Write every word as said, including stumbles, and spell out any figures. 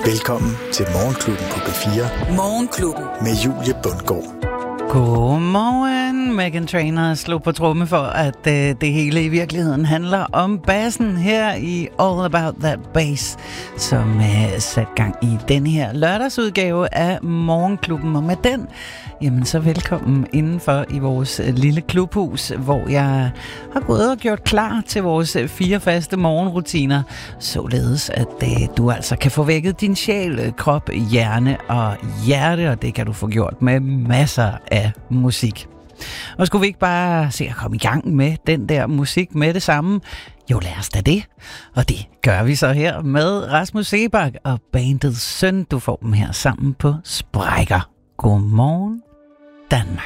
Velkommen til Morgenklubben på B fire. Morgenklubben. Med Julie Bundgaard. Godmorgen. Megan Trainor slog på tromme for, at øh, det hele i virkeligheden handler om bassen her i All About That Bass, som øh, sat gang i den her lørdagsudgave af Morgenklubben. Og med den, jamen så velkommen indenfor i vores lille klubhus, hvor jeg har gået og gjort klar til vores fire faste morgenrutiner, således at øh, du altså kan få vækket din sjæl, krop, hjerne og hjerte, og det kan du få gjort med masser af musik. Og skulle vi ikke bare se at komme i gang med den der musik med det samme? Jo, lad os da det. Og det gør vi så her med Rasmus Seebach og bandet Søn. Du får dem her sammen på Sprækker. Godmorgen, Danmark.